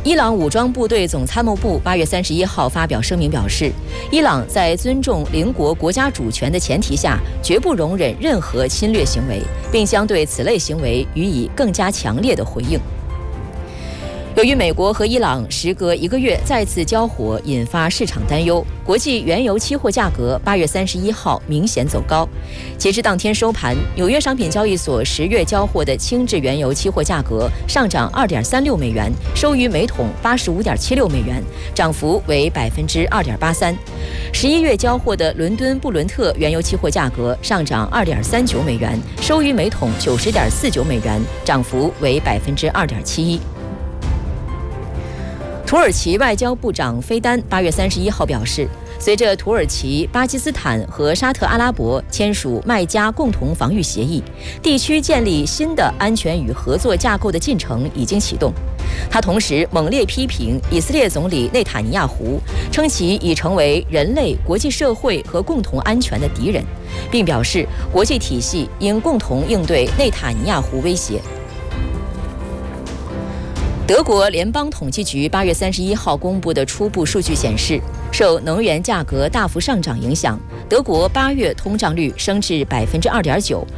伊朗武装部队总参谋部8月31号发表声明表示，伊朗在尊重邻国国家主权的前提下，绝不容忍任何侵略行为，并将对此类行为予以更加强烈的回应。由于美国和伊朗时隔1个月再次交火，引发市场担忧，国际原油期货价格8月31号明显走高。截至当天收盘，纽约商品交易所10月交货的轻质原油期货价格上涨2.36美元，收于每桶85.76美元，涨幅为2.83%。11月交货的伦敦布伦特原油期货价格上涨2.39美元，收于每桶90.49美元，涨幅为2.71%。土耳其外交部长菲丹8月31号表示，随着土耳其、巴基斯坦和沙特阿拉伯签署麦加共同防御协议，地区建立新的安全与合作架构的进程已经启动。他同时猛烈批评以色列总理内塔尼亚胡，称其已成为人类、国际社会和共同安全的敌人，并表示国际体系应共同应对内塔尼亚胡威胁。德国联邦统计局8月31号公布的初步数据显示，受能源价格大幅上涨影响，德国8月通胀率升至2.9%，